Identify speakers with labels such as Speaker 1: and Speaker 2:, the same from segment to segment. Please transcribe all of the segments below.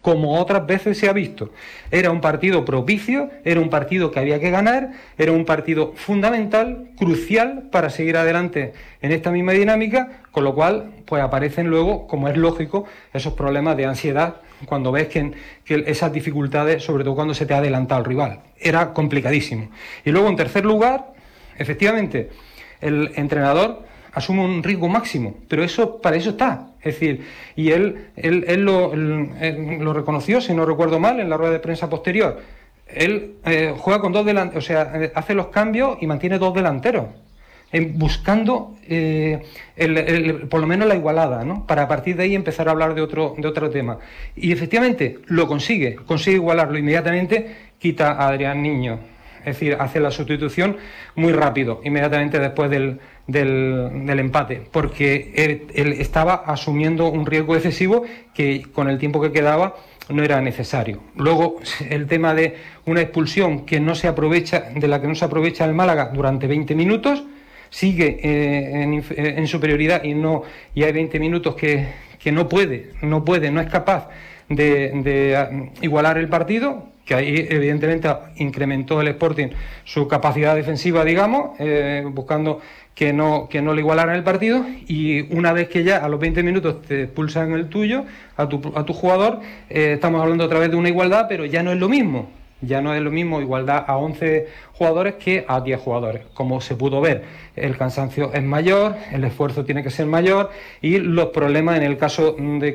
Speaker 1: como otras veces se ha visto. Era un partido propicio, era un partido que había que ganar, era un partido fundamental, crucial para seguir adelante en esta misma dinámica, con lo cual pues aparecen luego, como es lógico, esos problemas de ansiedad cuando ves que esas dificultades, sobre todo cuando se te ha adelantado el rival. Era complicadísimo. Y luego, en tercer lugar, efectivamente, el entrenador asume un riesgo máximo, pero para eso está. Es decir, y él lo reconoció, si no recuerdo mal, en la rueda de prensa posterior. Él juega con dos delanteros, o sea, hace los cambios y mantiene dos delanteros, buscando por lo menos la igualada, ¿no? Para a partir de ahí empezar a hablar de otro tema. Y efectivamente lo consigue igualarlo inmediatamente, quita a Adrián Niño. Es decir, hace la sustitución muy rápido, inmediatamente después del empate, porque él estaba asumiendo un riesgo excesivo que con el tiempo que quedaba no era necesario. Luego, el tema de una expulsión de la que no se aprovecha el Málaga durante 20 minutos, sigue en superioridad y hay 20 minutos que no es capaz de igualar el partido, que ahí evidentemente incrementó el Sporting su capacidad defensiva, digamos, buscando que no le igualaran el partido, y una vez que ya a los 20 minutos te expulsan el tuyo, a tu jugador, estamos hablando otra vez de una igualdad, pero ya no es lo mismo. Ya no es lo mismo igualdad a 11 jugadores que a 10 jugadores. Como se pudo ver, el cansancio es mayor, el esfuerzo tiene que ser mayor y los problemas en el caso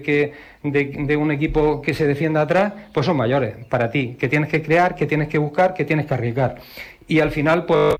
Speaker 1: de un equipo que se defienda atrás, pues son mayores para ti, que tienes que crear, que tienes que buscar, que tienes que arriesgar. Y al final, pues...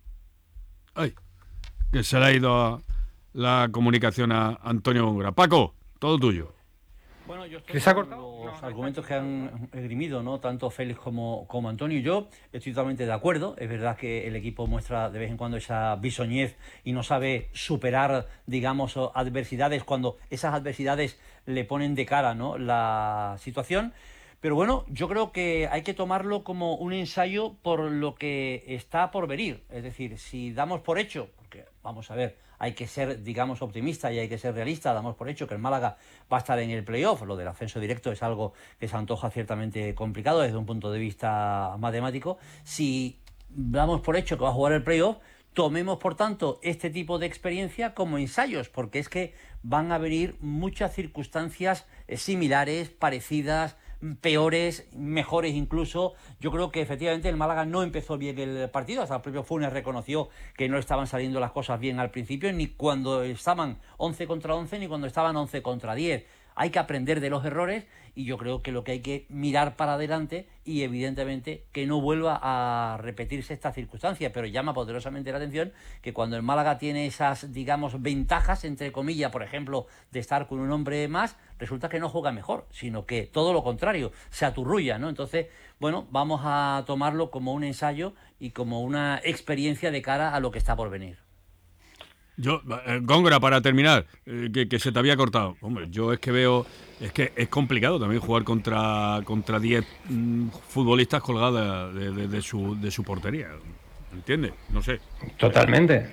Speaker 2: Ay, que se le ha ido la comunicación a Antonio Góngora. Paco, todo tuyo.
Speaker 3: Bueno, yo estoy con los argumentos que han esgrimido, ¿no? Tanto Félix como Antonio. Yo estoy totalmente de acuerdo. Es verdad que el equipo muestra de vez en cuando esa bisoñez y no sabe superar, digamos, adversidades cuando esas adversidades le ponen de cara, ¿no?, la situación. Pero bueno, yo creo que hay que tomarlo como un ensayo por lo que está por venir. Es decir, si damos por hecho, porque vamos a ver, hay que ser, digamos, optimista y hay que ser realista, damos por hecho que el Málaga va a estar en el playoff. Lo del ascenso directo es algo que se antoja ciertamente complicado desde un punto de vista matemático. Si damos por hecho que va a jugar el playoff, tomemos, por tanto, este tipo de experiencia como ensayos, porque es que van a venir muchas circunstancias similares, parecidas, peores, mejores incluso. Yo creo que efectivamente el Málaga no empezó bien el partido. Hasta el propio Funes reconoció que no estaban saliendo las cosas bien al principio, ni cuando estaban 11 contra 11, ni cuando estaban 11 contra 10. Hay que aprender de los errores y yo creo que lo que hay que mirar para adelante y evidentemente que no vuelva a repetirse esta circunstancia. Pero llama poderosamente la atención que cuando el Málaga tiene esas, digamos, ventajas, entre comillas, por ejemplo, de estar con un hombre más, resulta que no juega mejor, sino que todo lo contrario, se aturrulla, ¿no? Entonces, bueno, vamos a tomarlo como un ensayo y como una experiencia de cara a lo que está por venir.
Speaker 2: Yo, Góngora, para terminar, que se te había cortado. Hombre, yo es que veo, es que es complicado también jugar contra 10 futbolistas colgados de su portería. ¿Entiendes? No sé.
Speaker 1: Totalmente.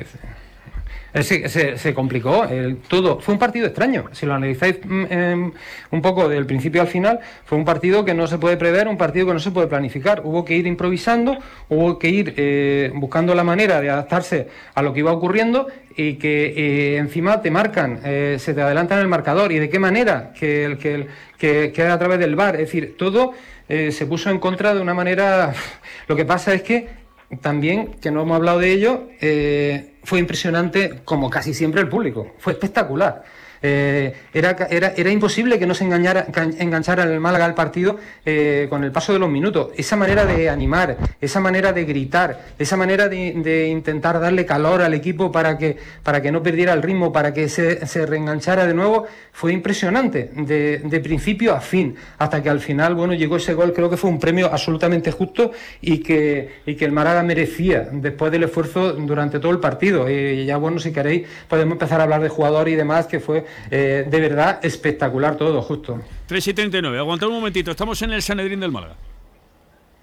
Speaker 1: Se complicó todo. Fue un partido extraño. Si lo analizáis un poco del principio al final, fue un partido que no se puede prever, un partido que no se puede planificar. Hubo que ir improvisando, hubo que ir buscando la manera de adaptarse a lo que iba ocurriendo y que encima te marcan, se te adelantan el marcador. ¿Y de qué manera? Que a través del VAR. Es decir, todo se puso en contra de una manera... Lo que pasa es que también, que no hemos hablado de ello, fue impresionante, como casi siempre, el público. Fue espectacular. Era imposible que no se enganchara el Málaga al partido con el paso de los minutos. Esa manera de animar, esa manera de gritar, esa manera de intentar darle calor al equipo para que no perdiera el ritmo, para que se reenganchara de nuevo, fue impresionante, de principio a fin, hasta que al final, bueno, llegó ese gol. Creo que fue un premio absolutamente justo y que el Málaga merecía después del esfuerzo durante todo el partido. Y ya, bueno, si queréis podemos empezar a hablar de jugador y demás, que fue de verdad espectacular todo, justo.
Speaker 2: 3:39, aguantad un momentito, estamos en el Sanedrín del Málaga.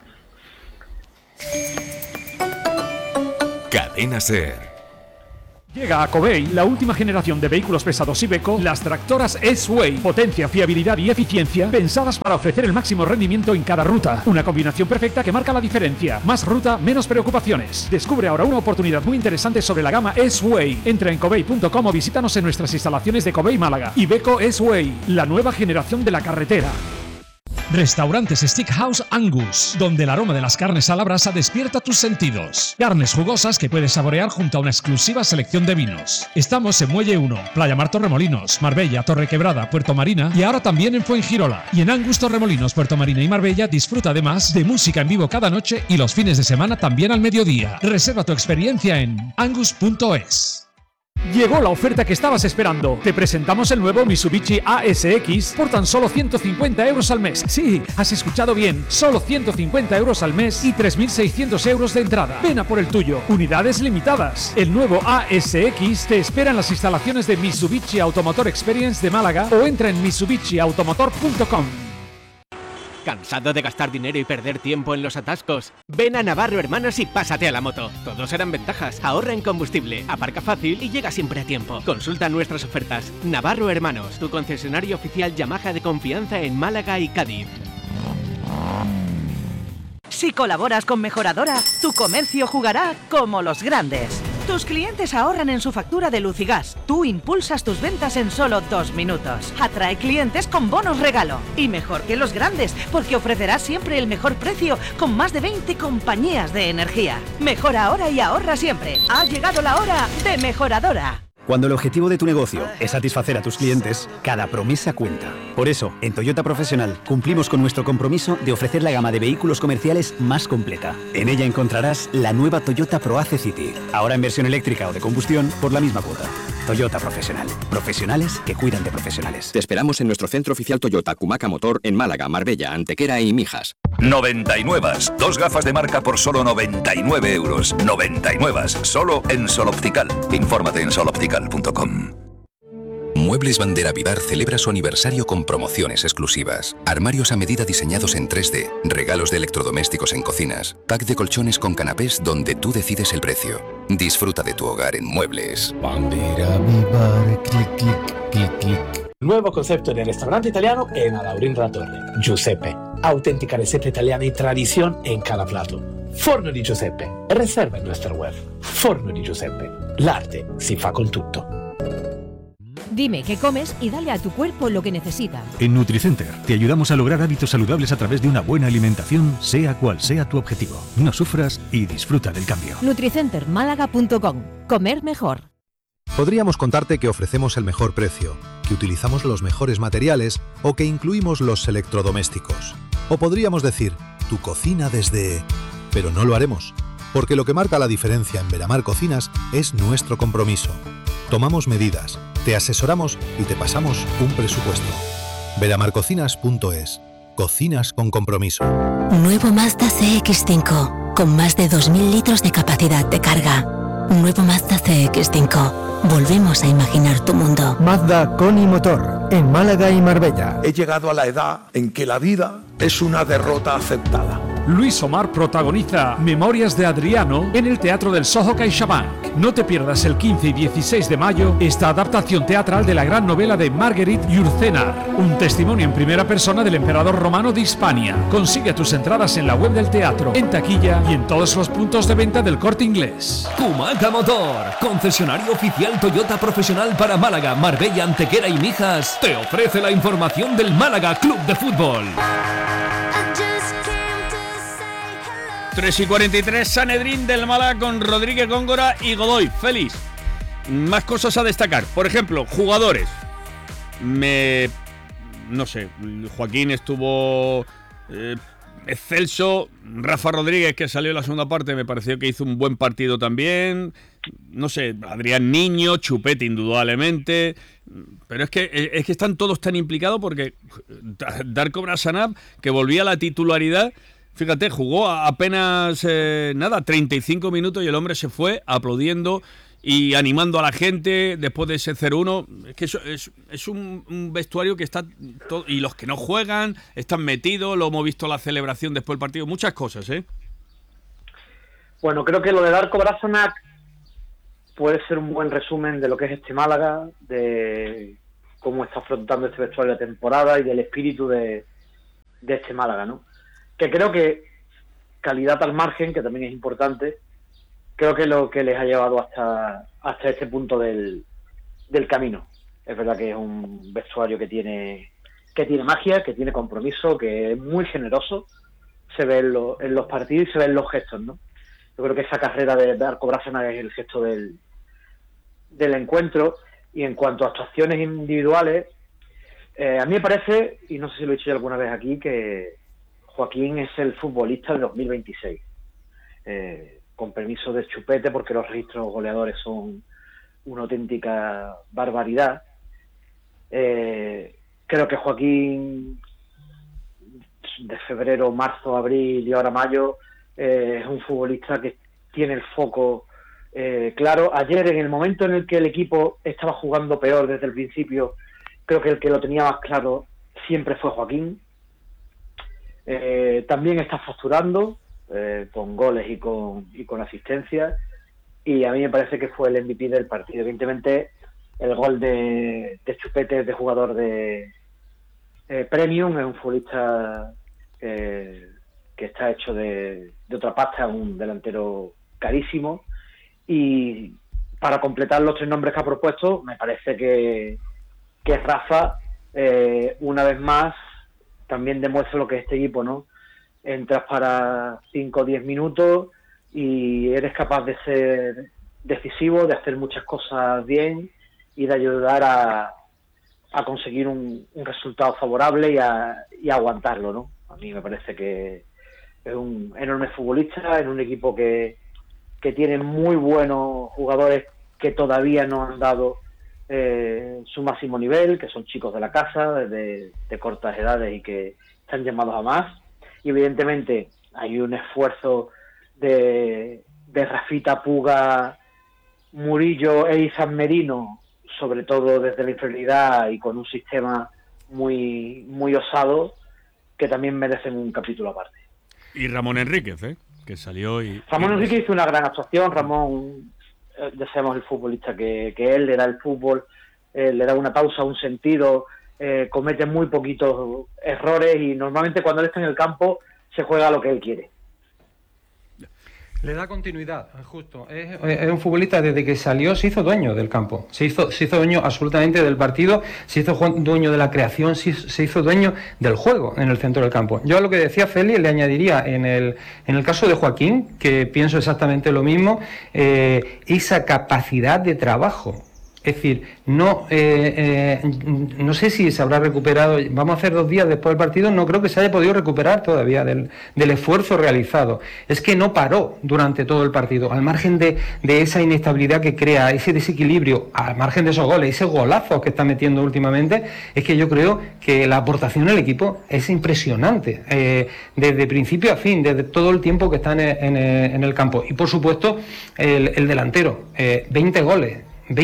Speaker 4: Cadena SER. Llega a Covey la última generación de vehículos pesados Iveco, las tractoras S-Way. Potencia, fiabilidad y eficiencia pensadas para ofrecer el máximo rendimiento en cada ruta. Una combinación perfecta que marca la diferencia. Más ruta, menos preocupaciones. Descubre ahora una oportunidad muy interesante sobre la gama S-Way. Entra en covey.com o visítanos en nuestras instalaciones de Covey Málaga. Iveco S-Way, la nueva generación de la carretera. Restaurantes Steakhouse Angus, donde el aroma de las carnes a la brasa despierta tus sentidos. Carnes jugosas que puedes saborear junto a una exclusiva selección de vinos. Estamos en Muelle 1, Playa Mar Torremolinos, Marbella, Torrequebrada, Puerto Marina y ahora también en Fuengirola. Y en Angus Torremolinos, Puerto Marina y Marbella disfruta además de música en vivo cada noche y los fines de semana también al mediodía. Reserva tu experiencia en angus.es. Llegó la oferta que estabas esperando. Te presentamos el nuevo Mitsubishi ASX por tan solo 150 euros al mes. Sí, has escuchado bien. Solo 150 euros al mes y 3.600 euros de entrada. Ven a por el tuyo. Unidades limitadas. El nuevo ASX te espera en las instalaciones de Mitsubishi Automotor Experience de Málaga o entra en mitsubishiautomotor.com.
Speaker 5: ¿Cansado de gastar dinero y perder tiempo en los atascos? Ven a Navarro Hermanos y pásate a la moto. Todos serán ventajas. Ahorra en combustible, aparca fácil y llega siempre a tiempo. Consulta nuestras ofertas. Navarro Hermanos, tu concesionario oficial Yamaha de confianza en Málaga y Cádiz.
Speaker 6: Si colaboras con Mejoradora, tu comercio jugará como los grandes. Tus clientes ahorran en su factura de luz y gas. Tú impulsas tus ventas en solo 2 minutos. Atrae clientes con bonos regalo. Y mejor que los grandes, porque ofrecerás siempre el mejor precio con más de 20 compañías de energía. Mejora ahora y ahorra siempre. Ha llegado la hora de Mejoradora.
Speaker 7: Cuando el objetivo de tu negocio es satisfacer a tus clientes, cada promesa cuenta. Por eso, en Toyota Profesional cumplimos con nuestro compromiso de ofrecer la gama de vehículos comerciales más completa. En ella encontrarás la nueva Toyota ProAce City, ahora en versión eléctrica o de combustión por la misma cuota. Toyota Profesional. Profesionales que cuidan de profesionales.
Speaker 8: Te esperamos en nuestro centro oficial Toyota Cumaca Motor en Málaga, Marbella, Antequera y Mijas.
Speaker 9: 99. 2 gafas de marca por solo 99 euros. 99. Solo en Sol Optical. Infórmate en soloptical.com.
Speaker 10: Muebles Bandera Vivar celebra su aniversario con promociones exclusivas. Armarios a medida diseñados en 3D, regalos de electrodomésticos en cocinas, pack de colchones con canapés donde tú decides el precio. Disfruta de tu hogar en Muebles.
Speaker 11: Bandera Vivar, clic, clic, clic, clic. Nuevo concepto de restaurante italiano en Alaurín la Torre. Giuseppe. Auténtica receta italiana y tradición en cada plato. Forno di Giuseppe. Reserva en nuestra web. Forno di Giuseppe. L'arte si fa con tutto.
Speaker 12: Dime qué comes y dale a tu cuerpo lo que necesita.
Speaker 13: En Nutricenter te ayudamos a lograr hábitos saludables a través de una buena alimentación, sea cual sea tu objetivo. No sufras y disfruta del cambio.
Speaker 12: Nutricentermálaga.com. Comer mejor.
Speaker 14: Podríamos contarte que ofrecemos el mejor precio, que utilizamos los mejores materiales o que incluimos los electrodomésticos. O podríamos decir, tu cocina desde... Pero no lo haremos, porque lo que marca la diferencia en Veramar Cocinas es nuestro compromiso. Tomamos medidas, te asesoramos y te pasamos un presupuesto. Veramarcocinas.es. Cocinas con compromiso.
Speaker 15: Nuevo Mazda CX-5, con más de 2.000 litros de capacidad de carga. Nuevo Mazda CX-5. Volvemos a imaginar tu mundo.
Speaker 16: Mazda con y motor, en Málaga y Marbella.
Speaker 17: He llegado a la edad en que la vida es una derrota aceptada.
Speaker 4: Luis Omar protagoniza Memorias de Adriano en el Teatro del Soho CaixaBank. No te pierdas el 15 y 16 de mayo esta adaptación teatral de la gran novela de Marguerite Yourcenar, un testimonio en primera persona del emperador romano de Hispania. Consigue tus entradas en la web del teatro, en taquilla y en todos los puntos de venta del Corte Inglés.
Speaker 18: Cumaca Motor, concesionario oficial Toyota Profesional para Málaga, Marbella, Antequera y Mijas, te ofrece la información del Málaga Club de Fútbol.
Speaker 2: 3:43, Sanedrín del Málaga con Rodríguez, Góngora y Godoy. Félix, más cosas a destacar. Por ejemplo, jugadores. No sé, Joaquín estuvo excelso. Rafa Rodríguez, que salió en la segunda parte, me pareció que hizo un buen partido también. No sé, Adrián Niño, Chupete indudablemente. Pero es que están todos tan implicados porque Darko Brasanav, que volvía a la titularidad, fíjate, jugó apenas 35 minutos y el hombre se fue aplaudiendo y animando a la gente después de ese 0-1. Es que eso es un vestuario que está todo, y los que no juegan están metidos. Lo hemos visto en la celebración después del partido, muchas cosas, ¿eh?
Speaker 19: Bueno, creo que lo de Darko Brasanav puede ser un buen resumen de lo que es este Málaga, de cómo está afrontando este vestuario de temporada y del espíritu de este Málaga, ¿no? Que creo que calidad al margen, que también es importante, creo que lo que les ha llevado hasta este punto del camino. Es verdad que es un vestuario que tiene magia, que tiene compromiso, que es muy generoso, se ve en los partidos y se ve en los gestos, ¿no? Yo creo que esa carrera de Darko Bárcenas es el gesto del encuentro. Y en cuanto a actuaciones individuales, a mí me parece, y no sé si lo he dicho ya alguna vez aquí, que Joaquín es el futbolista de 2026. Con permiso de Chupete, porque los registros goleadores son una auténtica barbaridad. Creo que Joaquín, de febrero, marzo, abril y ahora mayo, es un futbolista que tiene el foco claro. Ayer, en el momento en el que el equipo estaba jugando peor desde el principio, creo que el que lo tenía más claro siempre fue Joaquín. También está facturando con goles y con asistencias, y a mí me parece que fue el MVP del partido. Evidentemente el gol de Chupete es de jugador de premium, es un futbolista que está hecho de otra pasta, un delantero carísimo. Y para completar los 3 nombres que ha propuesto, me parece que Rafa, una vez más, también demuestra lo que es este equipo, ¿no? Entras para 5 o 10 minutos y eres capaz de ser decisivo, de hacer muchas cosas bien y de ayudar a conseguir un resultado favorable y a aguantarlo, ¿no? A mí me parece que es un enorme futbolista en un equipo que tiene muy buenos jugadores que todavía no han dado su máximo nivel, que son chicos de la casa, de cortas edades y que están llamados a más. Y evidentemente hay un esfuerzo de Rafita, Puga, Murillo e Izan Merino, sobre todo desde la inferioridad y con un sistema muy, muy osado, que también merecen un capítulo aparte.
Speaker 2: Y Ramón Enríquez, que salió y...
Speaker 19: Ramón Enríquez hizo una gran actuación. Ramón, ya sabemos el futbolista que él, le da el fútbol, le da una causa, un sentido, comete muy poquitos errores y normalmente cuando él está en el campo se juega lo que él quiere.
Speaker 1: Le da continuidad, justo. Es un futbolista desde que salió, se hizo dueño del campo, se hizo dueño absolutamente del partido, se hizo dueño de la creación, se hizo dueño del juego en el centro del campo. Yo a lo que decía Félix le añadiría en el caso de Joaquín, que pienso exactamente lo mismo, esa capacidad de trabajo. Es decir, no sé si se habrá recuperado, vamos a hacer 2 días después del partido, no creo que se haya podido recuperar todavía del esfuerzo realizado. Es que no paró durante todo el partido, al margen de esa inestabilidad que crea, ese desequilibrio, al margen de esos goles, ese golazo que está metiendo últimamente, es que yo creo que la aportación del equipo es impresionante, desde principio a fin, desde todo el tiempo que está en el campo. Y por supuesto, el delantero, 20 goles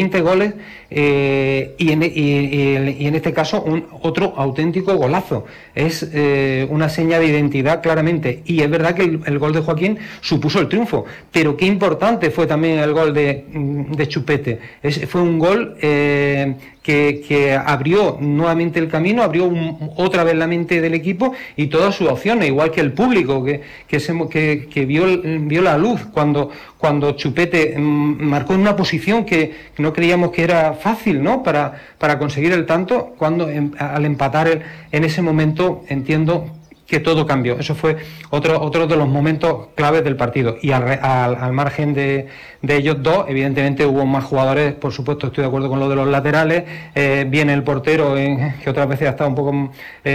Speaker 1: y en este caso otro auténtico golazo. Es una seña de identidad claramente, y es verdad que el gol de Joaquín supuso el triunfo, pero qué importante fue también el gol de Chupete. Fue un gol que abrió nuevamente el camino, abrió otra vez la mente del equipo y todas sus opciones, igual que el público que vio la luz cuando Chupete marcó en una posición que no creíamos que era fácil, ¿no? Para conseguir el tanto, cuando al empatar en ese momento entiendo que todo cambió. Eso fue otro de los momentos claves del partido. Y al margen de ellos dos, evidentemente hubo más jugadores, por supuesto, estoy de acuerdo con lo de los laterales, viene el portero, que otras veces ha estado un poco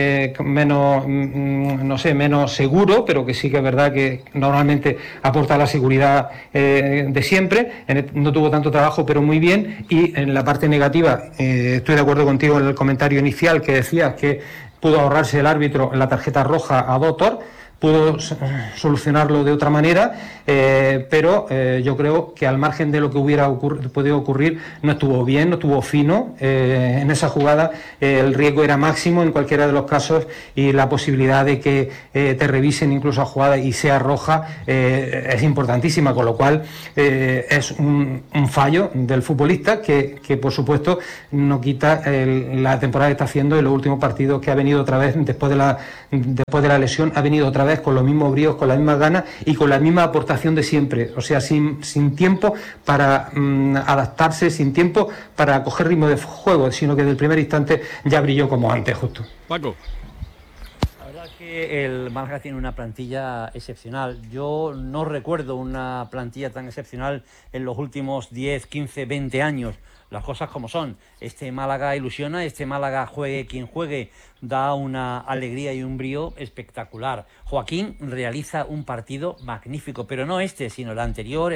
Speaker 1: menos seguro, pero que sí que es verdad que normalmente aporta la seguridad de siempre. No tuvo tanto trabajo, pero muy bien. Y en la parte negativa, estoy de acuerdo contigo en el comentario inicial que decías que pudo ahorrarse el árbitro la tarjeta roja a Dotor, pudo solucionarlo de otra manera, pero yo creo que al margen de lo que hubiera podido ocurrir, no estuvo bien, no estuvo fino. En esa jugada el riesgo era máximo en cualquiera de los casos, y la posibilidad de que te revisen incluso a jugada y sea roja es importantísima, con lo cual es un fallo del futbolista que por supuesto no quita la temporada que está haciendo. En los últimos partidos que ha venido otra vez después de la lesión, ha venido otra vez con los mismos bríos, con las mismas ganas y con la misma aportación de siempre, o sea, sin tiempo para adaptarse, sin tiempo para coger ritmo de juego, sino que desde el primer instante ya brilló como antes, justo.
Speaker 2: Paco.
Speaker 3: La verdad es que el Málaga tiene una plantilla excepcional. Yo no recuerdo una plantilla tan excepcional en los últimos 10, 15, 20 años. Las cosas como son. Este Málaga ilusiona, este Málaga, juegue quien juegue, da una alegría y un brío espectacular. Joaquín realiza un partido magnífico, pero no este, sino el anterior.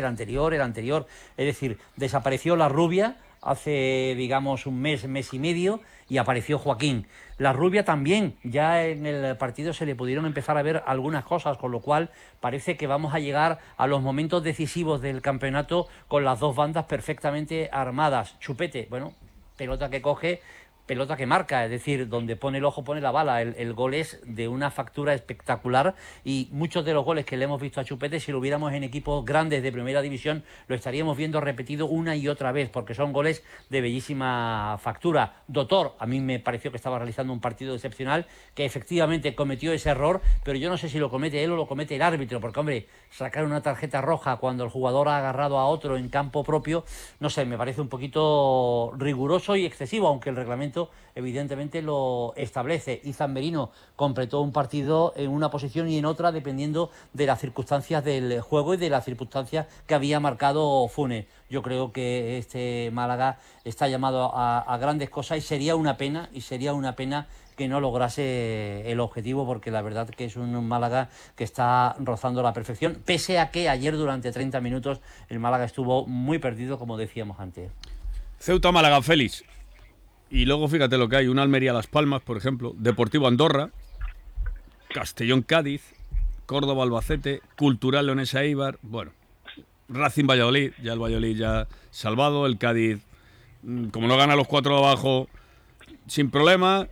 Speaker 3: Es decir, desapareció la Rubia hace, digamos, un mes y medio, y apareció Joaquín. La Rubia también, ya en el partido se le pudieron empezar a ver algunas cosas, con lo cual parece que vamos a llegar a los momentos decisivos del campeonato con las dos bandas perfectamente armadas. Chupete, bueno, pelota que coge, pelota que marca, es decir, donde pone el ojo pone la bala. El gol es de una factura espectacular, y muchos de los goles que le hemos visto a Chupete, si lo hubiéramos en equipos grandes de primera división, lo estaríamos viendo repetido una y otra vez, porque son goles de bellísima factura. Dotor, a mí me pareció que estaba realizando un partido excepcional, que efectivamente cometió ese error, pero yo no sé si lo comete él o lo comete el árbitro, porque hombre, sacar una tarjeta roja cuando el jugador ha agarrado a otro en campo propio, no sé, me parece un poquito riguroso y excesivo, aunque el reglamento evidentemente lo establece. Y Zamberino completó un partido en una posición y en otra, dependiendo de las circunstancias del juego y de las circunstancias que había marcado Funes. Yo creo que este Málaga está llamado a grandes cosas, y sería una pena que no lograse el objetivo, porque la verdad que es un Málaga que está rozando la perfección, pese a que ayer durante 30 minutos el Málaga estuvo muy perdido, como decíamos antes.
Speaker 2: Ceuta-Málaga, Félix. Y luego fíjate lo que hay: una Almería-Las Palmas, por ejemplo, Deportivo-Andorra, Castellón-Cádiz, Córdoba-Albacete, Cultural Leonesa-Eibar, bueno, Racing-Valladolid, ya el Valladolid ya salvado, el Cádiz, como no gana los 4 de abajo, sin problema,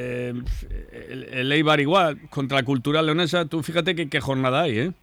Speaker 2: el Eibar igual, contra Cultural Leonesa. Tú fíjate qué jornada hay, ¿eh?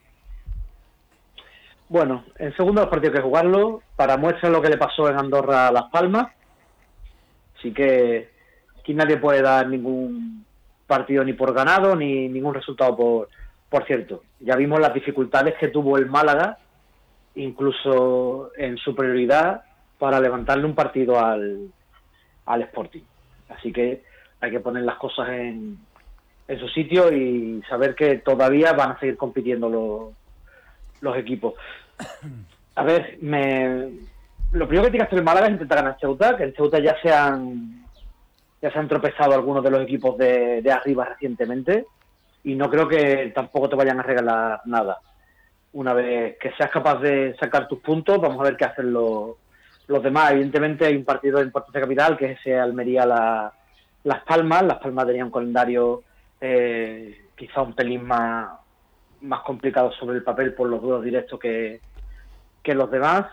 Speaker 19: Bueno, en segundo los partidos que jugarlo, para muestra lo que le pasó en Andorra a Las Palmas. Así que aquí nadie puede dar ningún partido ni por ganado, ni ningún resultado por cierto. Ya vimos las dificultades que tuvo el Málaga, incluso en superioridad, para levantarle un partido al Sporting. Así que hay que poner las cosas en su sitio y saber que todavía van a seguir compitiendo los equipos. A ver, lo primero que tiene que hacer el Málaga es intentar ganar Ceuta, que en Ceuta ya se han tropezado algunos de los equipos de arriba recientemente, y no creo que tampoco te vayan a regalar nada. Una vez que seas capaz de sacar tus puntos, vamos a ver qué hacen los demás. Evidentemente hay un partido de importancia capital, que es ese Almería-Las Palmas. Las Palmas tenía un calendario quizá un pelín más complicado sobre el papel por los duelos directos que los demás.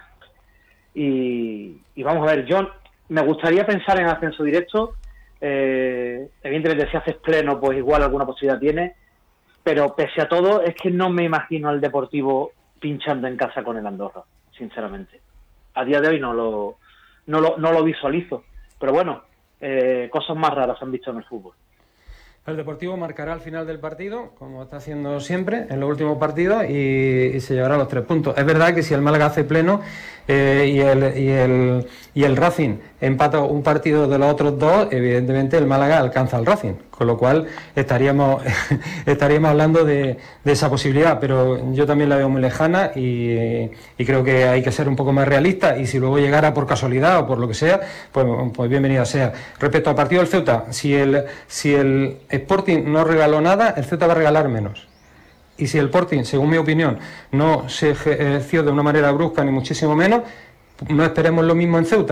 Speaker 19: Y vamos a ver, yo me gustaría pensar en ascenso directo. Evidentemente si haces pleno, pues igual alguna posibilidad tiene, pero pese a todo es que no me imagino al Deportivo pinchando en casa con el Andorra, sinceramente. A día de hoy no lo visualizo, pero bueno, cosas más raras han visto en el fútbol.
Speaker 1: El Deportivo marcará al final del partido, como está haciendo siempre en los últimos partidos, y se llevará los 3 puntos. Es verdad que si el Málaga hace pleno y el Racing empata un partido de los otros 2, evidentemente el Málaga alcanza al Racing, con lo cual estaríamos hablando de esa posibilidad, pero yo también la veo muy lejana y creo que hay que ser un poco más realista, y si luego llegara por casualidad o por lo que sea, pues bienvenida sea. Respecto al partido del Ceuta, si el Sporting no regaló nada, el Ceuta va a regalar menos. Y si el Sporting, según mi opinión, no se ejerció de una manera brusca ni muchísimo menos, no esperemos lo mismo en Ceuta. O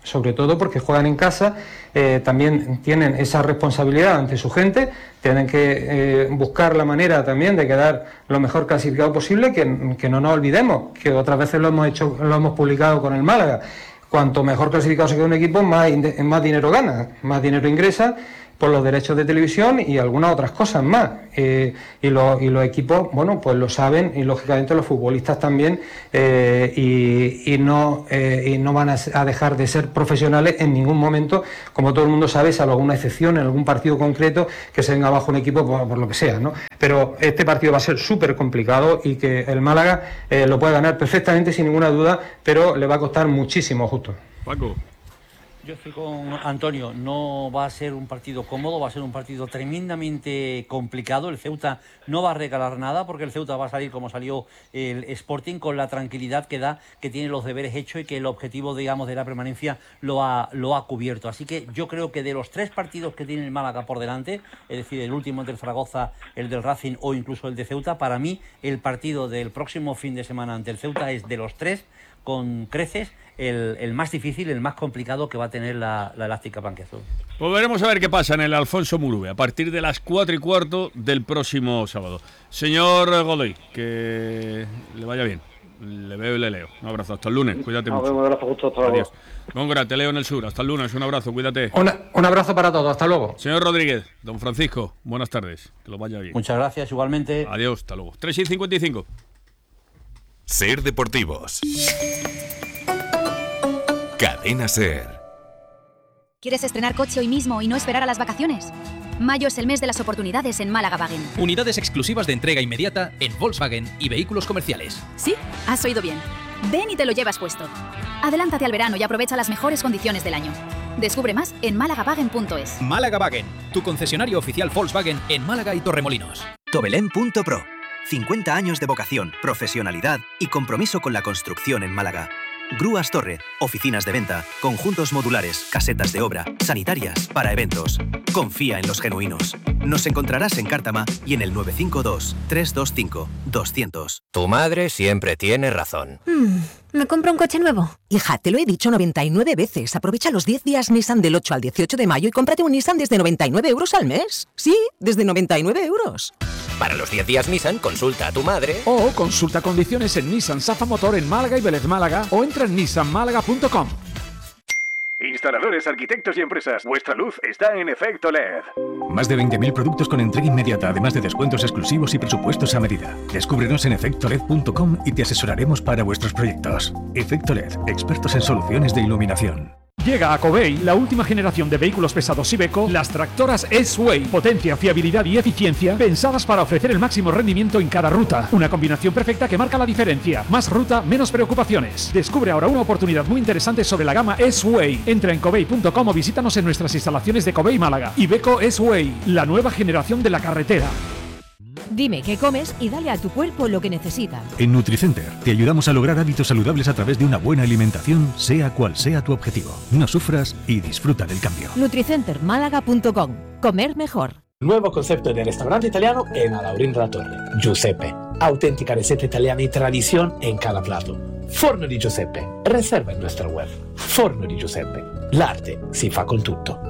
Speaker 1: sobre todo porque juegan en casa, también tienen esa responsabilidad ante su gente, tienen que buscar la manera también de quedar lo mejor clasificado posible, que no nos olvidemos, que otras veces lo hemos publicado con el Málaga. Cuanto mejor clasificado se queda un equipo, más dinero gana, más dinero ingresa por los derechos de televisión y algunas otras cosas más. Y los equipos, bueno, pues lo saben, y lógicamente los futbolistas también, y no van a dejar de ser profesionales en ningún momento, como todo el mundo sabe, salvo alguna excepción en algún partido concreto que se venga abajo un equipo por lo que sea, ¿no? Pero este partido va a ser súper complicado y que el Málaga lo puede ganar perfectamente sin ninguna duda, pero le va a costar muchísimo, justo.
Speaker 2: Paco.
Speaker 3: Yo estoy con Antonio, no va a ser un partido cómodo, va a ser un partido tremendamente complicado. El Ceuta no va a regalar nada porque el Ceuta va a salir como salió el Sporting, con la tranquilidad que da, que tiene los deberes hechos y que el objetivo, digamos, de la permanencia lo ha cubierto. Así que yo creo que de los 3 partidos que tiene el Málaga por delante, es decir, el último ante el Zaragoza, el del Racing o incluso el de Ceuta, para mí el partido del próximo fin de semana ante el Ceuta es, de los 3, con creces, el más difícil, el más complicado que va a tener la Elástica Blanquiazul.
Speaker 2: Pues veremos a ver qué pasa en el Alfonso Murube a partir de las 4:15 del próximo sábado. Señor Godoy, que le vaya bien. Le veo y le leo. Un abrazo, hasta el lunes, cuídate mucho.
Speaker 19: Un abrazo, justo, hasta luego.
Speaker 2: Adiós. Góngora, te leo en el sur, hasta el lunes, un abrazo, cuídate.
Speaker 1: Un abrazo para todos, hasta luego.
Speaker 2: Señor Rodríguez, don Francisco, buenas tardes, que lo vaya bien.
Speaker 3: Muchas gracias, igualmente.
Speaker 2: Adiós, hasta luego. 3:55.
Speaker 20: Ser Deportivos. Cadena Ser.
Speaker 21: ¿Quieres estrenar coche hoy mismo y no esperar a las vacaciones? Mayo es el mes de las oportunidades en Málaga Wagen.
Speaker 22: Unidades exclusivas de entrega inmediata en Volkswagen y vehículos comerciales.
Speaker 21: ¿Sí? Has oído bien. Ven y te lo llevas puesto. Adelántate al verano y aprovecha las mejores condiciones del año. Descubre más en malagawagen.es.
Speaker 22: Málaga Wagen, tu concesionario oficial Volkswagen en Málaga y Torremolinos.
Speaker 23: Tobelén.pro. 50 años de vocación, profesionalidad y compromiso con la construcción en Málaga. Grúas Torre, oficinas de venta, conjuntos modulares, casetas de obra, sanitarias, para eventos. Confía en los genuinos. Nos encontrarás en Cártama y en el 952-325-200.
Speaker 24: Tu madre siempre tiene razón.
Speaker 12: ¿Me compro un coche nuevo?
Speaker 25: Hija, te lo he dicho 99 veces. Aprovecha los 10 días Nissan del 8 al 18 de mayo y cómprate un Nissan desde 99 euros al mes. Sí, desde 99 euros.
Speaker 24: Para los 10 días Nissan, consulta a tu madre.
Speaker 4: O consulta condiciones en Nissan Safa Motor en Málaga y Vélez Málaga o entra en nissanmálaga.com.
Speaker 26: Instaladores, arquitectos y empresas, vuestra luz está en Efecto LED.
Speaker 13: Más de 20.000 productos con entrega inmediata, además de descuentos exclusivos y presupuestos a medida. Descúbrenos en efectoled.com y te asesoraremos para vuestros proyectos. Efecto LED, expertos en soluciones de iluminación.
Speaker 4: Llega a Covey la última generación de vehículos pesados Iveco, las tractoras S-Way. Potencia, fiabilidad y eficiencia pensadas para ofrecer el máximo rendimiento en cada ruta. Una combinación perfecta que marca la diferencia. Más ruta, menos preocupaciones. Descubre ahora una oportunidad muy interesante sobre la gama S-Way. Entra en covey.com o visítanos en nuestras instalaciones de Covey Málaga. Iveco S-Way, la nueva generación de la carretera.
Speaker 12: Dime qué comes y dale a tu cuerpo lo que necesita.
Speaker 13: En Nutricenter te ayudamos a lograr hábitos saludables a través de una buena alimentación, sea cual sea tu objetivo. No sufras y disfruta del cambio.
Speaker 12: Nutricentermálaga.com. Comer mejor.
Speaker 11: Nuevo concepto de restaurante italiano en Alaurín La Torre. Giuseppe. Auténtica receta italiana y tradición en cada plato. Forno di Giuseppe. Reserva en nuestra web. Forno di Giuseppe. L'arte si fa con tutto.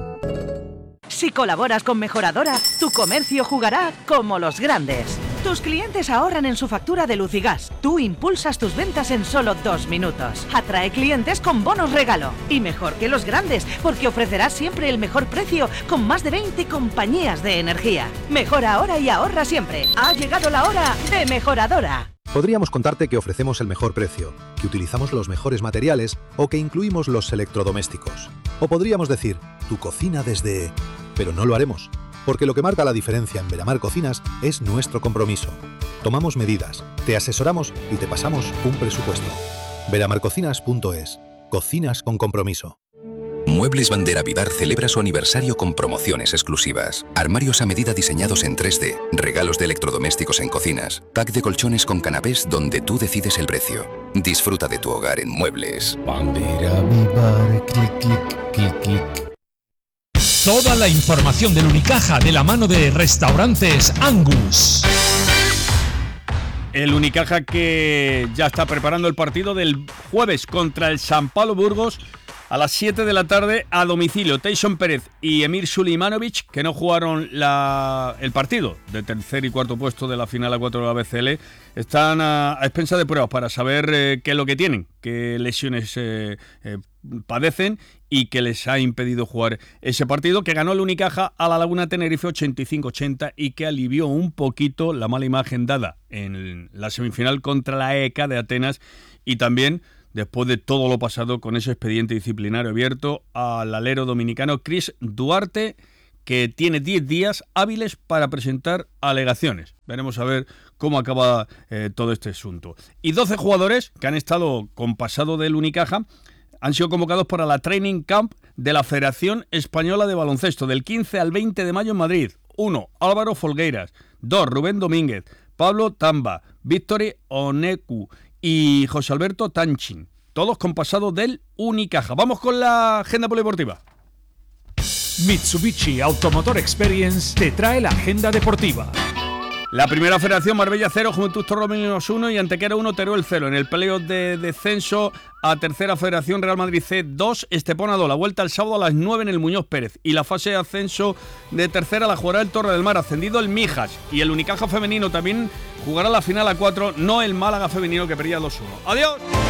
Speaker 6: Si colaboras con Mejoradora, tu comercio jugará como los grandes. Tus clientes ahorran en su factura de luz y gas. Tú impulsas tus ventas en solo 2 minutos. Atrae clientes con bonos regalo. Y mejor que los grandes, porque ofrecerás siempre el mejor precio con más de 20 compañías de energía. Mejora ahora y ahorra siempre. Ha llegado la hora de Mejoradora.
Speaker 14: Podríamos contarte que ofrecemos el mejor precio, que utilizamos los mejores materiales o que incluimos los electrodomésticos. O podríamos decir, tu cocina desde... Pero no lo haremos, porque lo que marca la diferencia en Veramar Cocinas es nuestro compromiso. Tomamos medidas, te asesoramos y te pasamos un presupuesto. veramarcocinas.es. Cocinas con compromiso.
Speaker 10: Muebles Bandera Vivar celebra su aniversario con promociones exclusivas. Armarios a medida diseñados en 3D, regalos de electrodomésticos en cocinas, pack de colchones con canapés donde tú decides el precio. Disfruta de tu hogar en Muebles
Speaker 16: Bandera Vivar, clic, clic, clic, clic.
Speaker 18: Toda la información del Unicaja de la mano de Restaurantes Angus.
Speaker 2: El Unicaja que ya está preparando el partido del jueves contra el San Pablo Burgos A las 7 de la tarde a domicilio, Tyson Pérez y Emir Sulimanovic, que no jugaron el partido de tercer y cuarto puesto de la final A4 de la BCL, están a expensas de pruebas para saber qué es lo que tienen, qué lesiones padecen y que les ha impedido jugar ese partido, que ganó el Unicaja a la Laguna Tenerife 85-80 y que alivió un poquito la mala imagen dada en la semifinal contra la EK de Atenas, y también después de todo lo pasado con ese expediente disciplinario abierto al alero dominicano Chris Duarte, que tiene 10 días hábiles para presentar alegaciones. Veremos a ver cómo acaba todo este asunto. Y 12 jugadores que han estado con pasado del Unicaja han sido convocados para la Training Camp de la Federación Española de Baloncesto del 15 al 20 de mayo en Madrid. 1. Álvaro Folgueiras. 2. Rubén Domínguez. Pablo Tamba. Víctor Oneku y José Alberto Tanchin, todos con pasado del Unicaja. Vamos con la agenda polideportiva.
Speaker 4: Mitsubishi Automotor Experience te trae la agenda deportiva.
Speaker 2: La primera federación, Marbella 0, Juventud Torremolinos 1 y Antequera 1, Teruel 0. En el playoff de descenso a tercera federación, Real Madrid C 2, Estepona 2. La vuelta el sábado a las 9 en el Muñoz Pérez. Y la fase de ascenso de tercera la jugará el Torre del Mar, ascendido el Mijas. Y el Unicaja femenino también jugará la final A4, no el Málaga femenino que perdía 2-1. ¡Adiós!